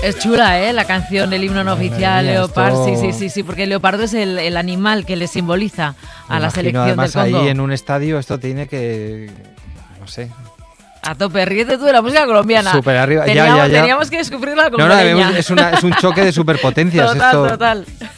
Es chula, ¿eh? La canción, el himno no oficial, Leopard. Sí, porque el leopardo es el animal que le simboliza a la selección del Congo. Además, ahí en un estadio esto tiene que... no sé... A tope, ríete tú de la música colombiana. Súper arriba, Teníamos que descubrirla con es un choque de superpotencias. Total.